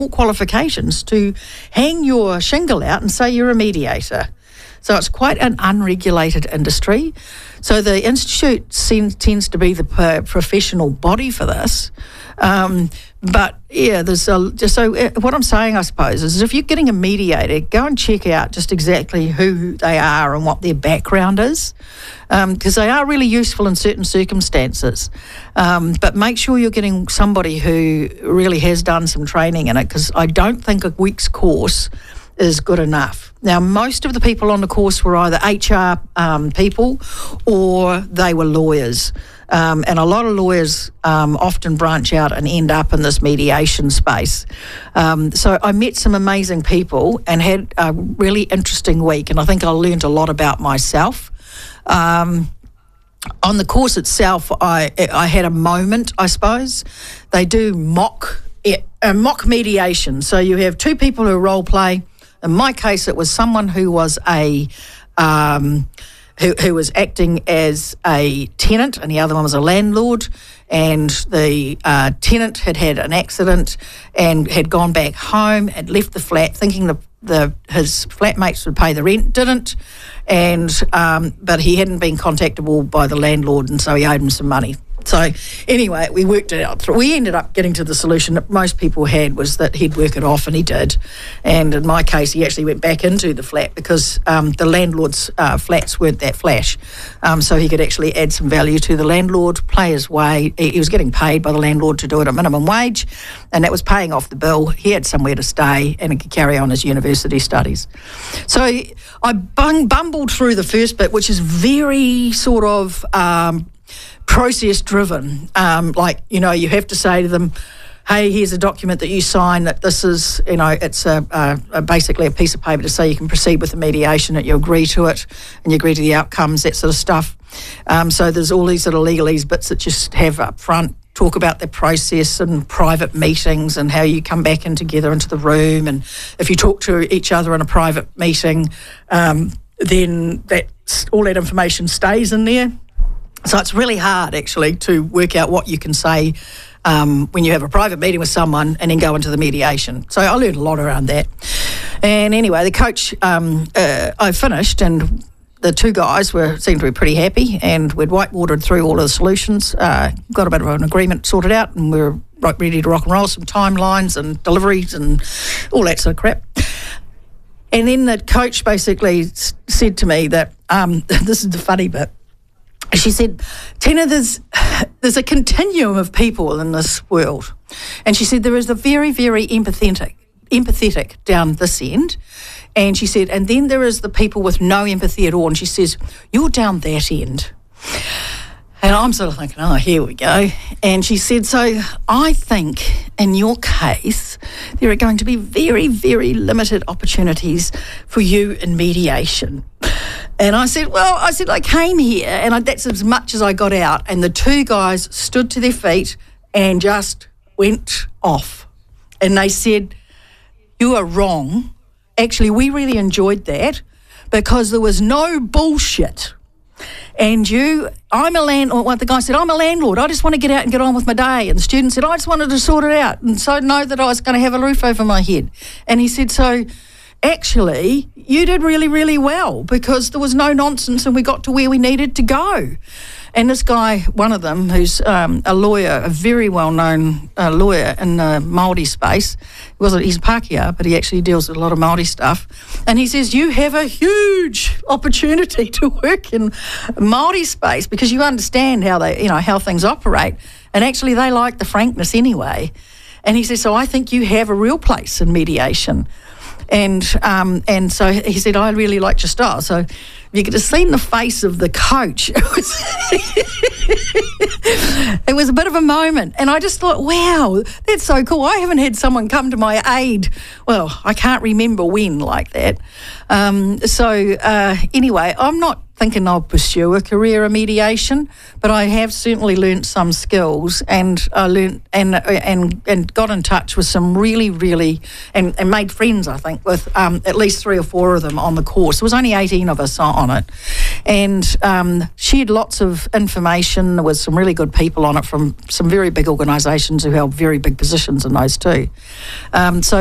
qualifications to hang your shingle out and say you're a mediator. So it's quite an unregulated industry. So the Institute tends to be the professional body for this. But yeah, what I'm saying, I suppose, is if you're getting a mediator, go and check out just exactly who they are and what their background is, because they are really useful in certain circumstances. But make sure you're getting somebody who really has done some training in it, because I don't think a week's course is good enough. Now, most of the people on the course were either HR people or they were lawyers. And a lot of lawyers often branch out and end up in this mediation space. So I met some amazing people and had a really interesting week, and I think I learned a lot about myself. On the course itself, I had a moment, I suppose. They do mock mediation. So you have two people who role play. In my case, it was someone who was who was acting as a tenant, and the other one was a landlord. And the tenant had had an accident and had gone back home, had left the flat thinking his flatmates would pay the rent, didn't, and but he hadn't been contactable by the landlord, and so he owed him some money. So anyway, we worked it out. We ended up getting to the solution that most people had, was that he'd work it off, and he did. And in my case, he actually went back into the flat because the landlord's flats weren't that flash. So he could actually add some value to the landlord, play his way. He was getting paid by the landlord to do it at minimum wage, and that was paying off the bill. He had somewhere to stay and he could carry on his university studies. So I bumbled through the first bit, which is very sort of process driven. You have to say to them, hey, here's a document that you sign that this is, it's basically a piece of paper to say you can proceed with the mediation, that you agree to it and you agree to the outcomes, that sort of stuff. So there's all these sort of legalese bits that just have up front, talk about the process and private meetings and how you come back in together into the room, and if you talk to each other in a private meeting, then all that information stays in there. So it's really hard, actually, to work out what you can say when you have a private meeting with someone and then go into the mediation. So I learned a lot around that. And anyway, the coach, I finished, and the two guys seemed to be pretty happy, and we'd whiteboarded through all of the solutions, got a bit of an agreement sorted out, and we were ready to rock and roll, some timelines and deliveries and all that sort of crap. And then the coach basically said to me that, this is the funny bit, she said, Tina, there's a continuum of people in this world. And she said there is the very, very empathetic down this end. And she said, and then there is the people with no empathy at all. And she says, you're down that end. And I'm sort of thinking, oh, here we go. And she said, so I think in your case, there are going to be very, very limited opportunities for you in mediation. And I said, I came here, and that's as much as I got out. And the two guys stood to their feet and just went off. And they said, you are wrong. Actually, we really enjoyed that because there was no bullshit. And the guy said, I'm a landlord. I just want to get out and get on with my day. And the student said, I just wanted to sort it out. And so know that I was going to have a roof over my head. And he said, so actually, you did really, really well because there was no nonsense and we got to where we needed to go. And this guy, one of them, who's a lawyer, a very well-known lawyer in the Māori space, he's a Pākehā, but he actually deals with a lot of Māori stuff. And he says, you have a huge opportunity to work in Māori space because you understand how things operate. And actually, they like the frankness anyway. And he says, so I think you have a real place in mediation. And so he said, I really liked your style. So you could have seen the face of the coach. It was a bit of a moment. And I just thought, wow, that's so cool. I haven't had someone come to my aid. Well, I can't remember when like that. Anyway, I'm not thinking I'll pursue a career in mediation, but I have certainly learnt some skills, and I learnt and got in touch with some really and made friends, I think, with at least 3 or 4 of them on the course. There was only 18 of us on it, and shared lots of information. There was some really good people on it from some very big organisations who held very big positions in those too. So